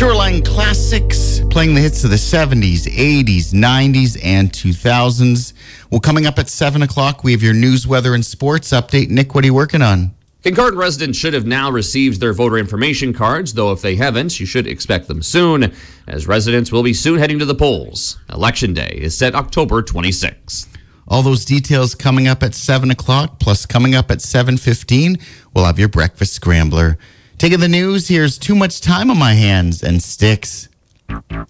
Shoreline Classics, playing the hits of the 70s, 80s, 90s, and 2000s. Well, coming up at 7 o'clock, we have your news, weather, and sports update. Nick, what are you working on? Kincardine residents should have now received their voter information cards, though if they haven't, you should expect them soon, as residents will be soon heading to the polls. Election Day is set October 26th. All those details coming up at 7 o'clock, plus coming up at 7:15, we'll have your breakfast scrambler. Taking the news, here's Too Much Time on My Hands and Styx.